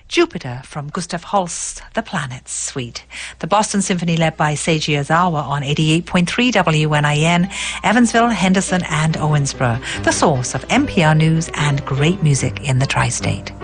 Jupiter from Gustav Holst, The Planets Suite. The Boston Symphony led by Seiji Ozawa on 88.3 WNIN, Evansville, Henderson and Owensboro. The source of NPR news and great music in the tri-state.